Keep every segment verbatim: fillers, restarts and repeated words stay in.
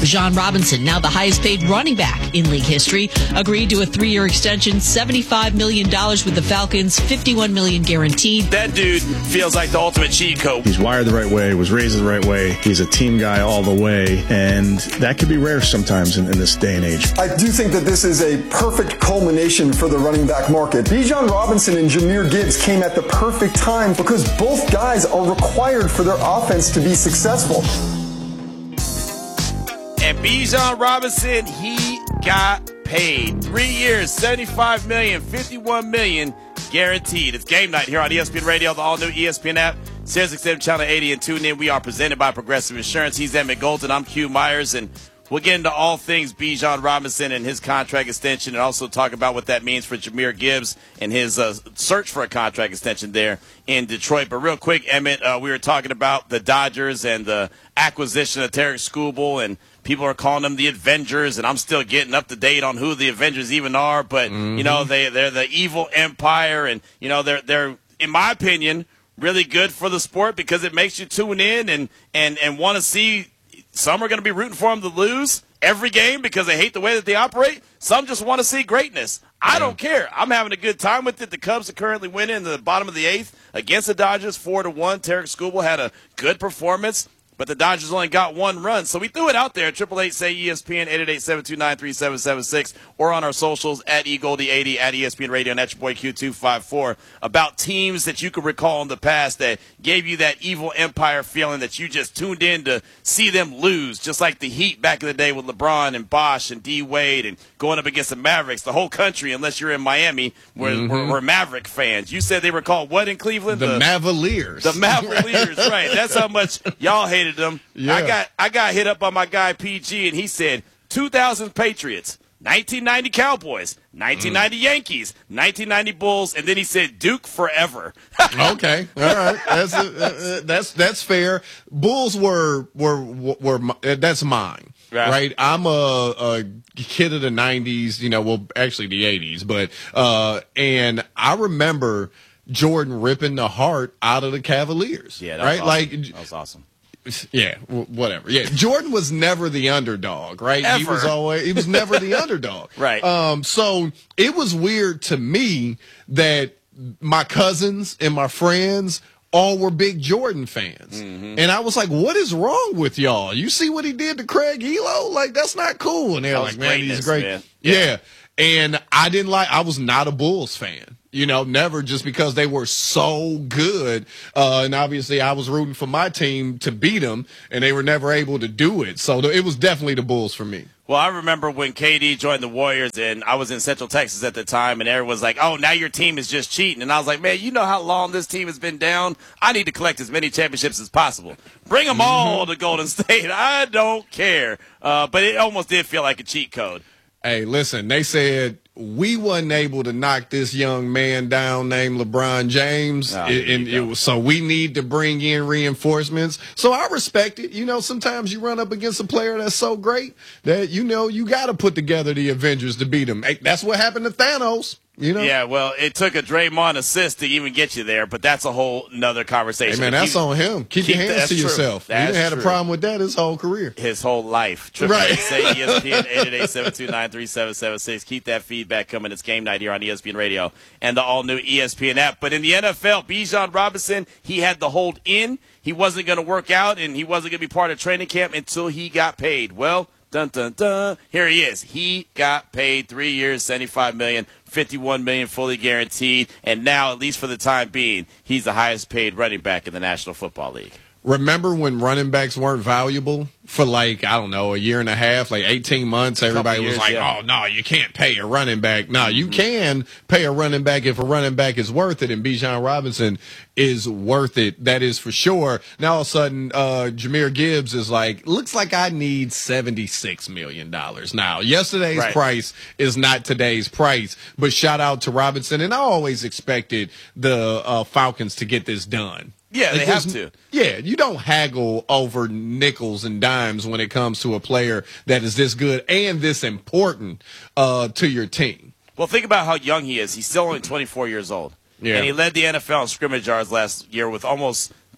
Bijan Robinson, now the highest paid running back in league history, agreed to a three-year extension, seventy-five million dollars with the Falcons, fifty-one million dollars guaranteed. That dude feels like the ultimate cheat code. He's wired the right way, was raised the right way. He's a team guy all the way, and that could be rare sometimes in, in this day and age. I do think that this is a perfect culmination for the running back market. Bijan Robinson and Jahmyr Gibbs came at the perfect time because both guys are required for their offense to be successful. And Bijan Robinson, he got paid. Three years, seventy-five million dollars, fifty-one million dollars guaranteed. It's game night here on E S P N Radio, the all-new E S P N app, Sirius X M Channel eighty, and tune in. We are presented by Progressive Insurance. He's Emmett Golden. I'm Q Myers, and we'll get into all things Bijan Robinson and his contract extension, and also talk about what that means for Jahmyr Gibbs and his uh, search for a contract extension there in Detroit. But real quick, Emmett, uh, we were talking about the Dodgers and the acquisition of Tarek Skubal, and people are calling them the Avengers, and I'm still getting up to date on who the Avengers even are. But, mm-hmm. you know, they, they're the evil empire, and, you know, they're, they're, in my opinion, really good for the sport because it makes you tune in and, and, and want to see. Some are going to be rooting for them to lose every game because they hate the way that they operate. Some just want to see greatness. I don't care. I'm having a good time with it. The Cubs are currently winning in the bottom of the eighth against the Dodgers, four to one. Tarek Skubal had a good performance, but the Dodgers only got one run. So we threw it out there. eight eight eight, say E S P N, eight eight eight, seven two nine, three seven seven six, or on our socials at E Goldie eighty, at E S P N Radio, and at your boy Q two five four, about teams that you can recall in the past that gave you that evil empire feeling that you just tuned in to see them lose, just like the Heat back in the day with LeBron and Bosh and D. Wade and going up against the Mavericks. The whole country, unless you're in Miami, were, mm-hmm. were, were Maverick fans. You said they were called what in Cleveland? The, the Mavaliers. The Mavaliers, right. That's how much y'all hated them. Yeah. I got I got hit up by my guy P G, and he said two thousand Patriots, nineteen ninety Cowboys, nineteen ninety mm. Yankees, nineteen ninety Bulls, and then he said Duke forever. Okay, all right, that's uh, that's that's fair. Bulls were were were, were that's mine, right? right? I'm a, a kid of the nineties, you know, well, actually the eighties, but uh, and I remember Jordan ripping the heart out of the Cavaliers. Yeah, that right, was awesome. like that was awesome. Yeah, whatever. Yeah, Jordan was never the underdog, right? Ever. He was always he was never the underdog. Right. Um so it was weird to me that my cousins and my friends all were big Jordan fans. Mm-hmm. And I was like, what is wrong with y'all? You see what he did to Craig Elo? Like, that's not cool. And they're like, man, he's great. Man. Yeah. yeah. And I didn't like I was not a Bulls fan. You know, never, just because they were so good. Uh, and obviously I was rooting for my team to beat them, and they were never able to do it. So it was definitely the Bulls for me. Well, I remember when K D joined the Warriors, and I was in Central Texas at the time, and everyone was like, oh, now your team is just cheating. And I was like, man, you know how long this team has been down? I need to collect as many championships as possible. Bring them all to Golden State. I don't care. Uh, but it almost did feel like a cheat code. Hey, listen, they said we wasn't able to knock this young man down named LeBron James, oh, and, and it was, so we need to bring in reinforcements. So I respect it. You know, sometimes you run up against a player that's so great that, you know, you got to put together the Avengers to beat him. Hey, that's what happened to Thanos. You know? Yeah, well, it took a Draymond assist to even get you there, but that's a whole nother conversation. Hey, man, that's keep, on him. Keep, keep your hands to true. yourself. That's he didn't have a problem with that his whole career. His whole life. Right. Say E S P N, eight eight eight, seven two nine, three seven seven six. Keep that feedback coming. It's game night here on E S P N Radio and the all-new E S P N app. But in the N F L, Bijan Robinson, he had the hold in. He wasn't going to work out, and he wasn't going to be part of training camp until he got paid. Well, dun, dun, dun. Here he is. He got paid three years, seventy-five million dollars. fifty-one million dollars fully guaranteed, and now, at least for the time being, he's the highest paid running back in the National Football League. Remember when running backs weren't valuable for, like, I don't know, a year and a half, like eighteen months? Everybody years, was like, yeah. oh, no, you can't pay a running back. No, mm-hmm. you can pay a running back if a running back is worth it, and Bijan Robinson is worth it. That is for sure. Now, all of a sudden, uh, Jahmyr Gibbs is like, looks like I need seventy-six million dollars. Now, yesterday's right. price is not today's price, but shout out to Robinson, and I always expected the uh, Falcons to get this done. Yeah, they have to. Yeah, you don't haggle over nickels and dimes when it comes to a player that is this good and this important uh, to your team. Well, think about how young he is. He's still only twenty-four years old. Yeah. And he led the N F L in scrimmage yards last year with almost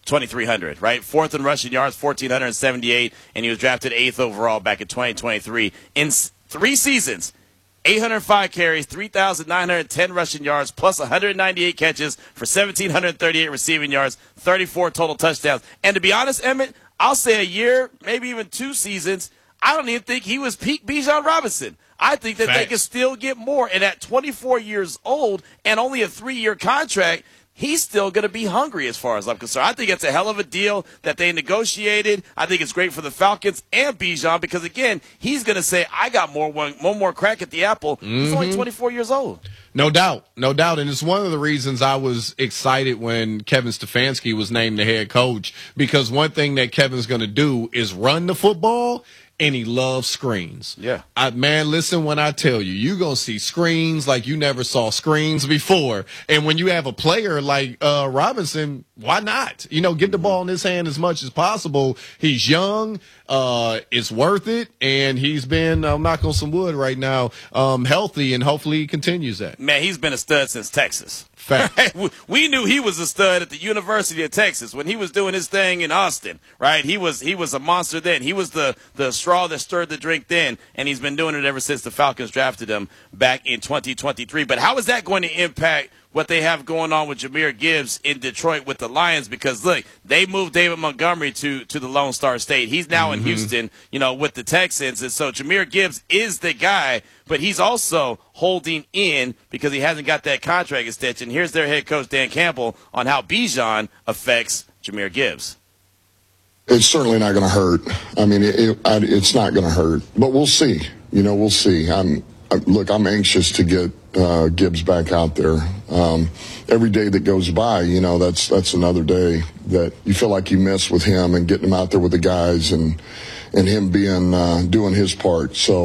twenty-three hundred, right? Fourth in rushing yards, one thousand four hundred seventy-eight, and he was drafted eighth overall back in twenty twenty-three. In three seasons, eight hundred five carries, three thousand nine hundred ten rushing yards, plus one hundred ninety-eight catches for one thousand seven hundred thirty-eight receiving yards, thirty-four total touchdowns. And to be honest, Emmett, I'll say a year, maybe even two seasons, I don't even think he was peak Bijan Robinson. I think that Facts. They can still get more. And at twenty-four years old and only a three-year contract, he's still going to be hungry as far as I'm concerned. I think it's a hell of a deal that they negotiated. I think it's great for the Falcons and Bijan because, again, he's going to say, I got more one, one more crack at the apple. Mm-hmm. He's only twenty-four years old. No doubt. No doubt. And it's one of the reasons I was excited when Kevin Stefanski was named the head coach, because one thing that Kevin's going to do is run the football, and he loves screens. Yeah. I, man, listen when I tell you, you're going to see screens like you never saw screens before. And when you have a player like uh, Robinson, why not? You know, get the ball in his hand as much as possible. He's young. Uh, it's worth it. And he's been, I'm knocking on some wood right now, um, healthy, and hopefully he continues that. Man, he's been a stud since Texas. Fact. We knew he was a stud at the University of Texas when he was doing his thing in Austin, right? He was he was a monster then. He was the, the straw that stirred the drink then, and he's been doing it ever since the Falcons drafted him back in twenty twenty-three. But how is that going to impact what they have going on with Jahmyr Gibbs in Detroit with the Lions? Because, look, they moved David Montgomery to, to the Lone Star State. He's now mm-hmm. in Houston, you know, with the Texans. And so Jahmyr Gibbs is the guy, but he's also holding in because he hasn't got that contract extension. Here's their head coach, Dan Campbell, on how Bijan affects Jahmyr Gibbs. It's certainly not going to hurt. I mean, it, it, it's not going to hurt. But we'll see. You know, we'll see. I'm, I, look, I'm anxious to get uh, Gibbs back out there. Um, every day that goes by, you know, that's that's another day that you feel like you miss with him and getting him out there with the guys and and him being uh, doing his part. So,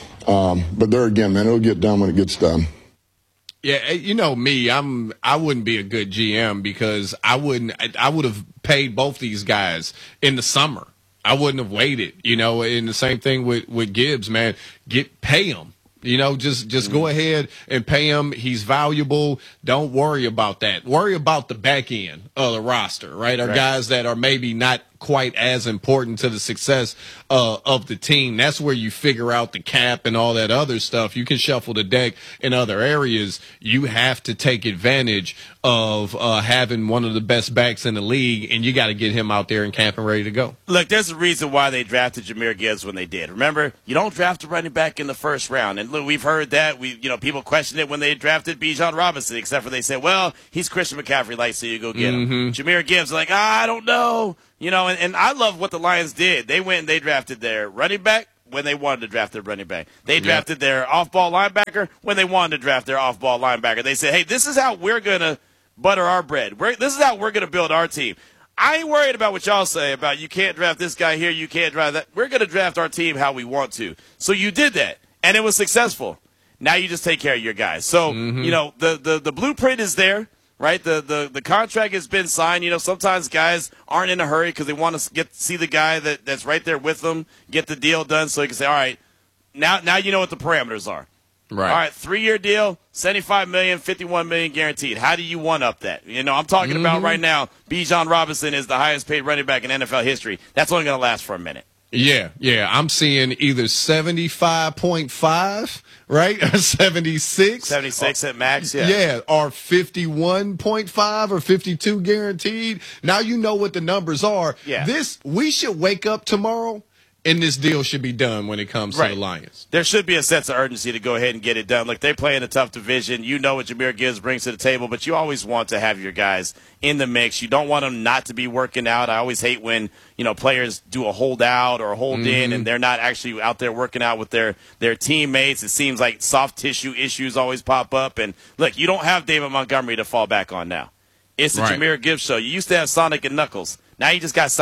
um, but there again, man, it'll get done when it gets done. Yeah, you know me, I'm I wouldn't be a good G M because I wouldn't I, I would have paid both these guys in the summer. I wouldn't have waited, you know, and the same thing with, with Gibbs, man. Get pay him. You know, just just go ahead and pay him. He's valuable. Don't worry about that. Worry about the back end of the roster, right? Our right. guys that are maybe not quite as important to the success uh, of the team. That's where you figure out the cap and all that other stuff. You can shuffle the deck in other areas. You have to take advantage of uh, having one of the best backs in the league, and you got to get him out there in camp and ready to go. Look, there's a reason why they drafted Jahmyr Gibbs when they did. Remember, you don't draft a running back in the first round. And look, we've heard that. We, you know, people questioned it when they drafted Bijan Robinson, except for they said, well, he's Christian McCaffrey, like, so you go get him. Mm-hmm. Jahmyr Gibbs, like, ah, I don't know. You know, and, and I love what the Lions did. They went and they drafted their running back when they wanted to draft their running back. They drafted yeah. their off-ball linebacker when they wanted to draft their off-ball linebacker. They said, hey, this is how we're going to butter our bread. We're, this is how we're going to build our team. I ain't worried about what y'all say about you can't draft this guy here, you can't draft that. We're going to draft our team how we want to. So you did that, and it was successful. Now you just take care of your guys. So, mm-hmm. you know, the, the, the blueprint is there. Right, the, the the contract has been signed. You know, sometimes guys aren't in a hurry because they want to get see the guy that, that's right there with them, get the deal done, so you can say, all right, now now you know what the parameters are. Right. All right, three-year deal, seventy-five million dollars, fifty-one million dollars guaranteed. How do you one-up that? You know, I'm talking mm-hmm. about right now, Bijan Robinson is the highest-paid running back in N F L history. That's only going to last for a minute. Yeah, yeah. I'm seeing either seventy-five point five, right, or seventy-six. seventy-six at max, yeah. Yeah, or fifty-one point five or fifty-two guaranteed. Now you know what the numbers are. Yeah. This, we should wake up tomorrow, and this deal should be done when it comes right. to the Lions. There should be a sense of urgency to go ahead and get it done. Look, they play in a tough division. You know what Jahmyr Gibbs brings to the table, but you always want to have your guys in the mix. You don't want them not to be working out. I always hate when, you know, players do a holdout or a hold mm-hmm. in and they're not actually out there working out with their, their teammates. It seems like soft tissue issues always pop up. And, look, you don't have David Montgomery to fall back on now. It's the right. Jahmyr Gibbs show. You used to have Sonic and Knuckles. Now you just got Sonic.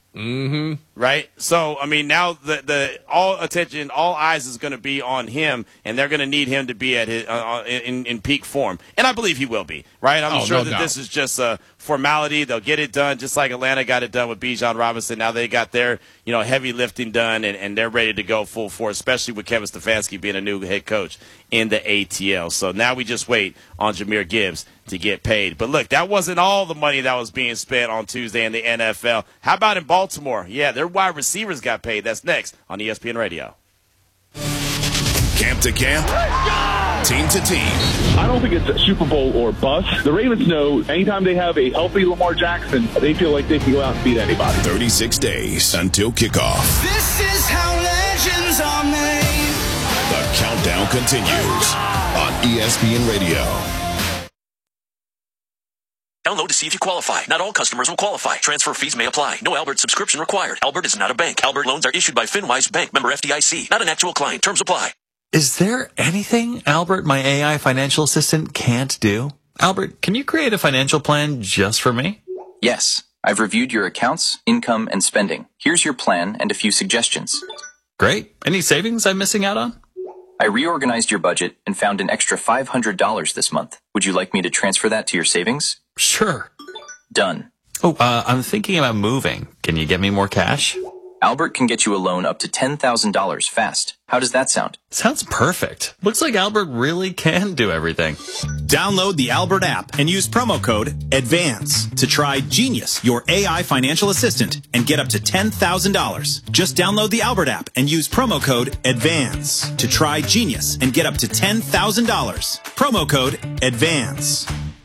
Mm-hmm. Right? So, I mean, now the, the all attention, all eyes is going to be on him, and they're going to need him to be at his, uh, in, in peak form. And I believe he will be, right? I'm oh, sure no that doubt. this is just a formality. They'll get it done, just like Atlanta got it done with Bijan Robinson. Now they got their, you know, heavy lifting done, and, and they're ready to go full force, especially with Kevin Stefanski being a new head coach in the A T L. So now we just wait on Jahmyr Gibbs to get paid. But look, that wasn't all the money that was being spent on Tuesday in the N F L. How about in Baltimore? Yeah, their wide receivers got paid. That's next on E S P N Radio. Camp to camp, team to team. I don't think it's a Super Bowl or bust. The Ravens know anytime they have a healthy Lamar Jackson, they feel like they can go out and beat anybody. thirty-six days until kickoff. This is how legends are made. The countdown continues on E S P N Radio. Download to see if you qualify. Not all customers will qualify. Transfer fees may apply. No Albert subscription required. Albert is not a bank. Albert loans are issued by FinWise Bank, member F D I C. Not an actual client. Terms apply. Is there anything Albert, my A I financial assistant, can't do? Albert, can you create a financial plan just for me? Yes. I've reviewed your accounts, income, and spending. Here's your plan and a few suggestions. Great. Any savings I'm missing out on? I reorganized your budget and found an extra five hundred dollars this month. Would you like me to transfer that to your savings? Sure. Done. Oh, uh, I'm thinking about moving. Can you get me more cash? Albert can get you a loan up to ten thousand dollars fast. How does that sound? Sounds perfect. Looks like Albert really can do everything. Download the Albert app and use promo code ADVANCE to try Genius, your A I financial assistant, and get up to ten thousand dollars. Just download the Albert app and use promo code ADVANCE to try Genius and get up to ten thousand dollars. Promo code ADVANCE.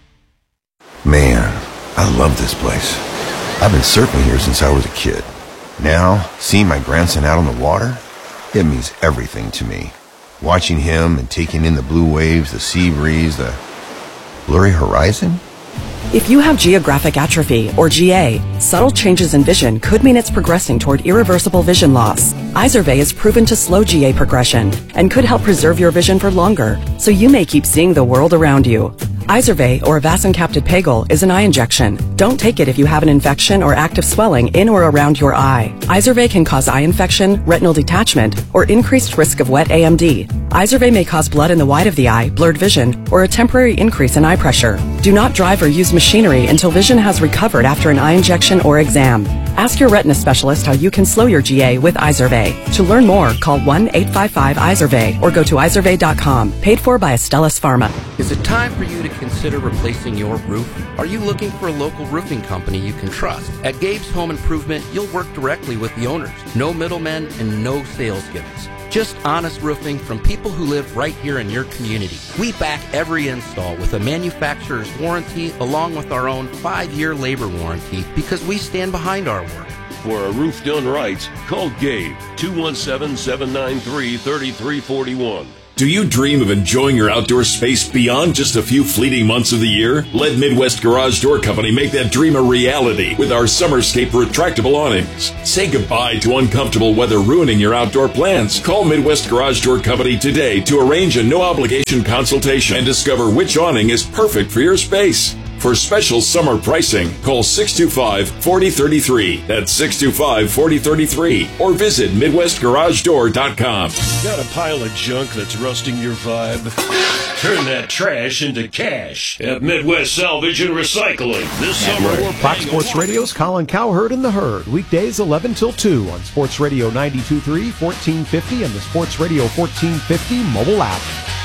Man, I love this place. I've been surfing here since I was a kid. Now, seeing my grandson out on the water, it means everything to me. Watching him and taking in the blue waves, the sea breeze, the blurry horizon. If you have geographic atrophy, or G A, subtle changes in vision could mean it's progressing toward irreversible vision loss. Izervay is proven to slow G A progression and could help preserve your vision for longer, so you may keep seeing the world around you. Izervay, or vason-capted pagel, is an eye injection. Don't take it if you have an infection or active swelling in or around your eye. Izervay can cause eye infection, retinal detachment, or increased risk of wet A M D. Izervay may cause blood in the white of the eye, blurred vision, or a temporary increase in eye pressure. Do not drive or use machinery until vision has recovered after an eye injection or exam. Ask your retina specialist how you can slow your G A with Izervay. To learn more, call one eight five five Izervay or go to izervay dot com. Paid for by Astellas Pharma. Is it time for you to consider replacing your roof? Are you looking for a local roofing company you can trust? At Gabe's Home Improvement, you'll work directly with the owners. No middlemen and no sales gimmicks. Just honest roofing from people who live right here in your community. We back every install with a manufacturer's warranty along with our own five-year labor warranty because we stand behind our work. For a roof done right, call Gabe, two one seven, seven nine three, three three four one. Do you dream of enjoying your outdoor space beyond just a few fleeting months of the year? Let Midwest Garage Door Company make that dream a reality with our Summerscape retractable awnings. Say goodbye to uncomfortable weather ruining your outdoor plans. Call Midwest Garage Door Company today to arrange a no-obligation consultation and discover which awning is perfect for your space. For special summer pricing, call six two five, four zero three three. That's six two five, four zero three three. Or visit midwest garage door dot com. Got a pile of junk that's rusting your vibe? Turn that trash into cash at Midwest Salvage and Recycling. This summer, Fox Sports Radio's Colin Cowherd and the Herd. Weekdays eleven till two on Sports Radio ninety-two point three, fourteen fifty, and the Sports Radio fourteen fifty mobile app.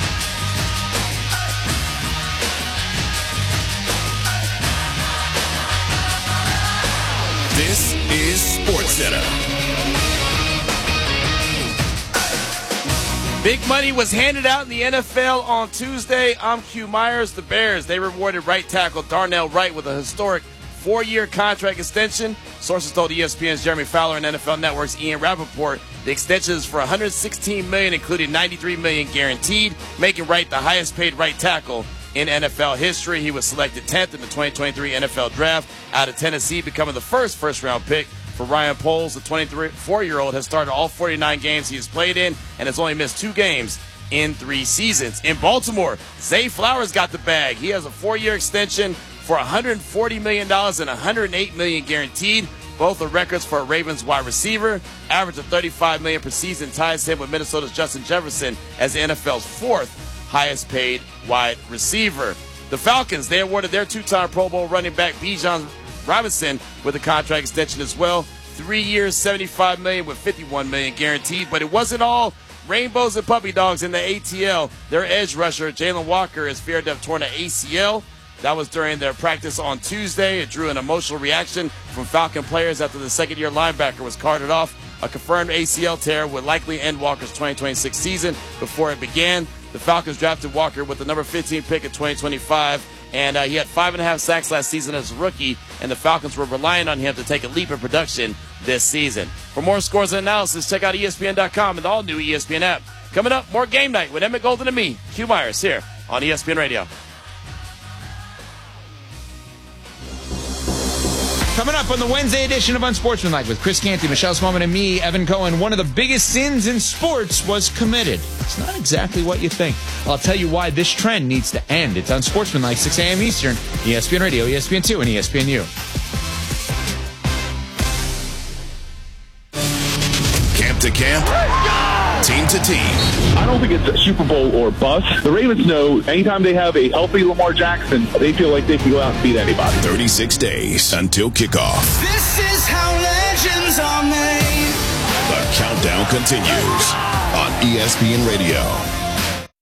This is SportsCenter. Big money was handed out in the N F L on Tuesday. I'm Q Myers. The Bears, they rewarded right tackle Darnell Wright with a historic four-year contract extension. Sources told E S P N's Jeremy Fowler and N F L Network's Ian Rappaport the extension is for one hundred sixteen million dollars, including ninety-three million dollars guaranteed, making Wright the highest-paid right tackle in N F L history. He was selected tenth in the twenty twenty-three N F L Draft out of Tennessee, becoming the first first-round pick for Ryan Poles. The twenty-four-year-old has started all forty-nine games he has played in and has only missed two games in three seasons. In Baltimore, Zay Flowers got the bag. He has a four-year extension for one hundred forty million dollars and one hundred eight million dollars guaranteed. Both are records for a Ravens wide receiver. Average of thirty-five million dollars per season ties him with Minnesota's Justin Jefferson as the N F L's fourth highest paid wide receiver. The Falcons, they awarded their two-time Pro Bowl running back Bijan Robinson with a contract extension as well. Three years, seventy-five million dollars with fifty-one million dollars guaranteed. But it wasn't all rainbows and puppy dogs in the A T L. Their edge rusher, Jalen Walker, is feared to have torn an A C L. That was during their practice on Tuesday. It drew an emotional reaction from Falcon players after the second-year linebacker was carted off. A confirmed A C L tear would likely end Walker's twenty twenty-six season before it began. The Falcons drafted Walker with the number fifteen pick in twenty twenty-five, and uh, he had five and a half sacks last season as a rookie, and the Falcons were relying on him to take a leap in production this season. For more scores and analysis, check out E S P N dot com and the all-new E S P N app. Coming up, more Game Night with Emmett Golden and me, Q Myers, here on E S P N Radio. Coming up on the Wednesday edition of Unsportsmanlike with Chris Canty, Michelle Smallman, and me, Evan Cohen, one of the biggest sins in sports was committed. It's not exactly what you think. I'll tell you why this trend needs to end. It's Unsportsmanlike, six a.m. Eastern, E S P N Radio, E S P N two, and E S P N U. Camp to camp, team to team. I don't think it's a Super Bowl or bust. The Ravens know anytime they have a healthy Lamar Jackson, they feel like they can go out and beat anybody. thirty-six days until kickoff. This is how legends are made. The countdown continues on E S P N Radio.